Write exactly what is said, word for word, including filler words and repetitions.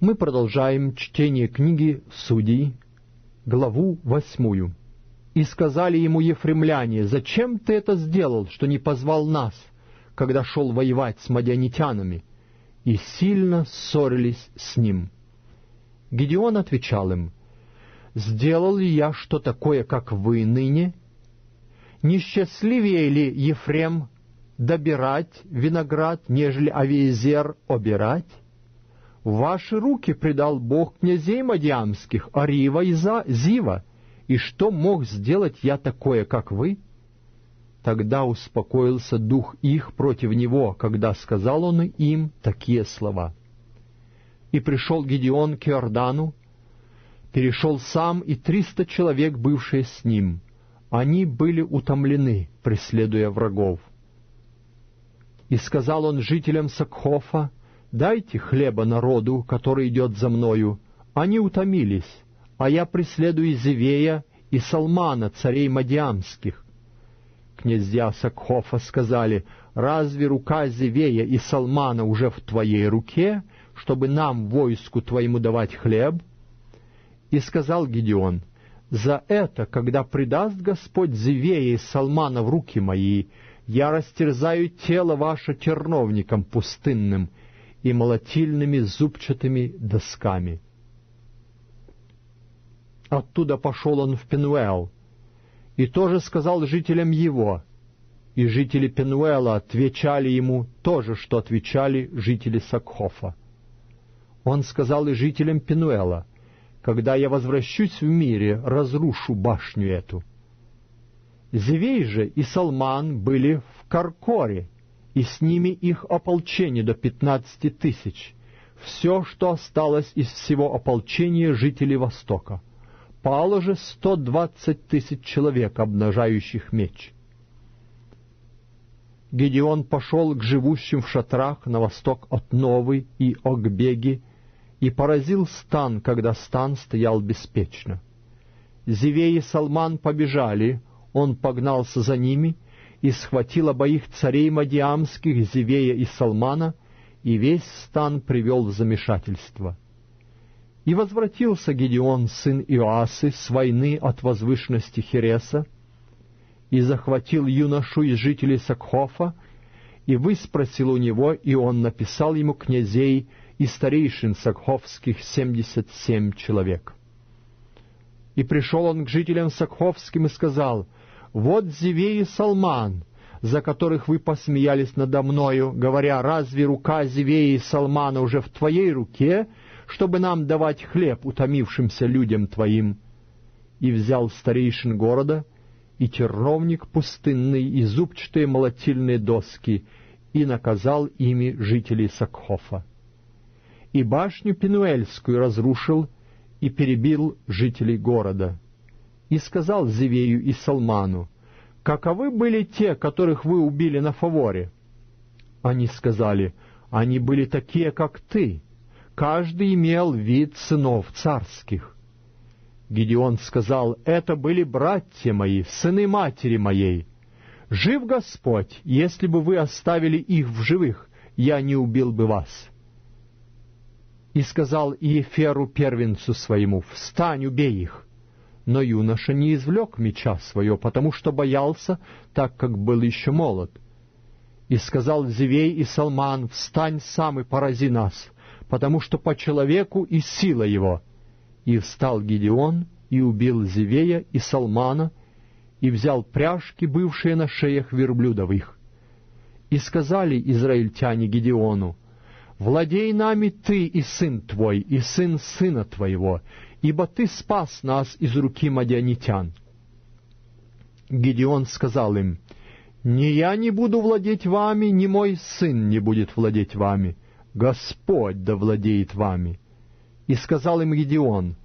Мы продолжаем чтение книги Судей, главу восьмую. «И сказали ему ефремляне: зачем ты это сделал, что не позвал нас, когда шел воевать с мадианитянами?» И сильно ссорились с ним. Гидеон отвечал им: «Сделал ли я что такое, как вы ныне? Не счастливее ли Ефрем добирать виноград, нежели Авиезер обирать? В ваши руки предал Бог князей мадиамских, Арива и Зива, и что мог сделать я такое, как вы?» Тогда успокоился дух их против него, когда сказал он им такие слова. И пришел Гидеон к Иордану, перешел сам и триста человек, бывшие с ним. Они были утомлены, преследуя врагов. И сказал он жителям Сакхофа: «Дайте хлеба народу, который идет за мною». Они утомились, а я преследую Зевея и Салмана, царей мадиамских. Князья Сакхофа сказали: «Разве рука Зевея и Салмана уже в твоей руке, чтобы нам, войску твоему, давать хлеб?» И сказал Гидеон: «За это, когда предаст Господь Зевея и Салмана в руки мои, я растерзаю тело ваше терновником пустынным и молотильными зубчатыми досками». Оттуда пошел он в Пенуэл, и тоже сказал жителям его, и жители Пенуэла отвечали ему то же, что отвечали жители Сакхофа. Он сказал и жителям Пенуэла: «Когда я возвращусь в мире, разрушу башню эту». Зевей же и Салман были в Каркоре, и с ними их ополчение до пятнадцати тысяч, все, что осталось из всего ополчения жителей Востока. Пало же сто двадцать тысяч человек, обнажающих меч. Гидеон пошел к живущим в шатрах на восток от Новы и Огбеги и поразил стан, когда стан стоял беспечно. Зевей и Салман побежали, он погнался за ними и схватил обоих царей мадиамских, Зевея и Салмана, и весь стан привел в замешательство. И возвратился Гидеон, сын Иоасы, с войны от возвышенности Хереса, и захватил юношу из жителей Сакхофа, и выспросил у него, и он написал ему князей и старейшин сакхофских семьдесят семь человек. И пришел он к жителям сакхофским и сказал: «Вот Зевей и Салман, за которых вы посмеялись надо мною, говоря: разве рука Зевея и Салмана уже в твоей руке, чтобы нам давать хлеб утомившимся людям твоим?» И взял старейшин города, и терновник пустынный, и зубчатые молотильные доски, и наказал ими жителей Сакхофа. И башню Пенуэльскую разрушил, и перебил жителей города. И сказал Зевею и Салману: «Каковы были те, которых вы убили на фаворе?» Они сказали: «Они были такие, как ты. Каждый имел вид сынов царских». Гидеон сказал: «Это были братья мои, сыны матери моей. Жив Господь, если бы вы оставили их в живых, я не убил бы вас». И сказал Иеферу, первенцу своему: «Встань, убей их». Но юноша не извлек меча своего, потому что боялся, так как был еще молод. И сказал Зевей и Салман: «Встань сам и порази нас, потому что по человеку и сила его». И встал Гидеон, и убил Зевея и Салмана, и взял пряжки, бывшие на шеях верблюдовых. И сказали израильтяне Гидеону: «Владей нами ты и сын твой, и сын сына твоего, ибо ты спас нас из руки мадианитян». Гидеон сказал им: «Ни я не буду владеть вами, ни мой сын не будет владеть вами. Господь да владеет вами». И сказал им Гидеон: